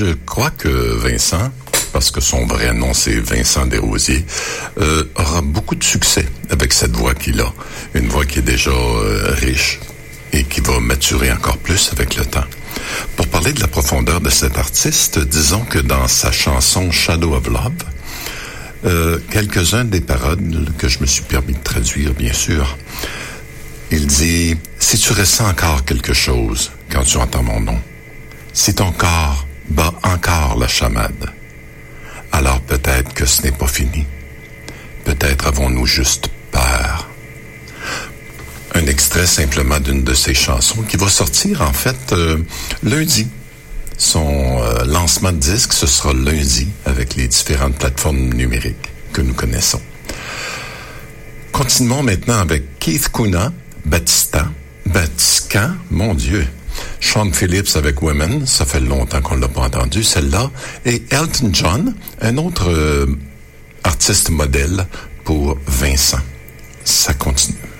je crois que Vincent, parce que son vrai nom c'est Vincent Desrosiers, aura beaucoup de succès avec cette voix qu'il a. Une voix qui est déjà riche et qui va maturer encore plus avec le temps. Pour parler de la profondeur de cet artiste, disons que dans sa chanson Shadow of Love, quelques-uns des paroles que je me suis permis de traduire, bien sûr, il dit « Si tu ressens encore quelque chose quand tu entends mon nom, si ton corps bat encore la chamade, alors peut-être que ce n'est pas fini. Peut-être avons-nous juste peur. » Un extrait simplement d'une de ses chansons qui va sortir en fait lundi. Son lancement de disque, ce sera lundi avec les différentes plateformes numériques que nous connaissons. Continuons maintenant avec Keith Kuna, Batiscan, mon Dieu. Sean Phillips avec Women, ça fait longtemps qu'on ne l'a pas entendu, celle-là. Et Elton John, un autre artiste modèle pour Vincent. Ça continue.